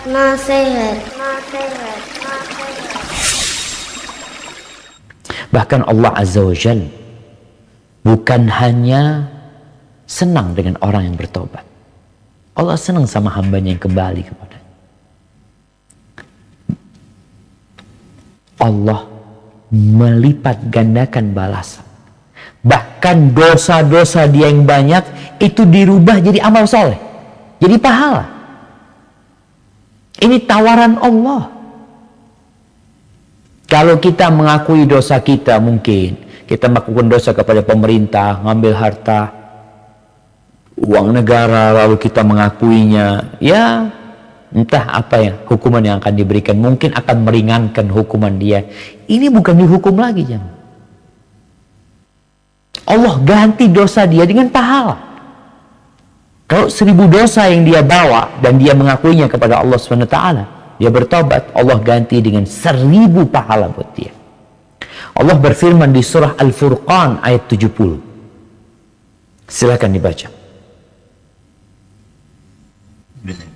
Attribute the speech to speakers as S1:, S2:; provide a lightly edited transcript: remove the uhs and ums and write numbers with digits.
S1: Nasihat.
S2: Bahkan Allah Azza wa Jalla bukan hanya senang dengan orang yang bertobat. Allah senang sama hambanya yang kembali kepada Allah, melipat gandakan balasan. Bahkan dosa-dosa dia yang banyak itu dirubah jadi amal soleh, jadi pahala. Ini tawaran Allah. Kalau kita mengakui dosa kita, mungkin kita melakukan dosa kepada pemerintah, ngambil harta, uang negara, lalu kita mengakuinya, ya entah apa ya hukuman yang akan diberikan, mungkin akan meringankan hukuman dia. Ini bukan dihukum lagi, jangan. Allah ganti dosa dia dengan pahala. Kalau 1000 dosa yang dia bawa dan dia mengakuinya kepada Allah SWT, dia bertobat, Allah ganti dengan 1000 pahala buat dia. Allah berfirman di surah Al-Furqan ayat 70. Silakan dibaca.